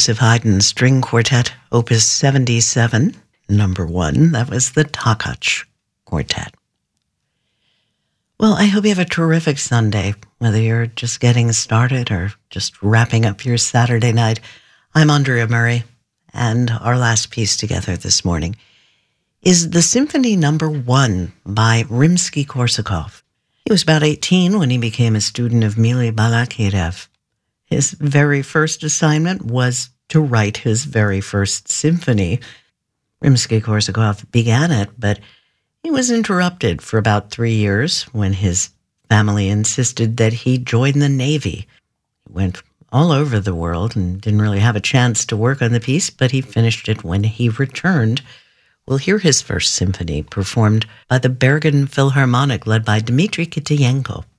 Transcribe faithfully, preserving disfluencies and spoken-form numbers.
Joseph Haydn String Quartet, Opus seventy-seven, number one. That was the Takach Quartet. Well, I hope you have a terrific Sunday, whether you're just getting started or just wrapping up your Saturday night. I'm Andrea Murray, and our last piece together this morning is the Symphony Number One by Rimsky-Korsakov. He was about eighteen when he became a student of Mily Balakirev. His very first assignment was to write his very first symphony. Rimsky-Korsakov began it, but he was interrupted for about three years when his family insisted that he join the Navy. He went all over the world and didn't really have a chance to work on the piece, but he finished it when he returned. We'll hear his first symphony performed by the Bergen Philharmonic, led by Dmitry Kitayenko.